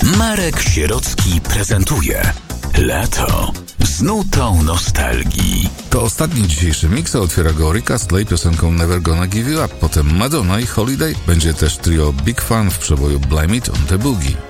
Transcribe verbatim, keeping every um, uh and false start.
Marek Sierocki prezentuje Lato z nutą nostalgii. To ostatni dzisiejszy mix, a otwiera go Rick Astley piosenką Never Gonna Give You Up. Potem Madonna i Holiday. Będzie też trio Big Fun w przeboju Blame It on the Boogie.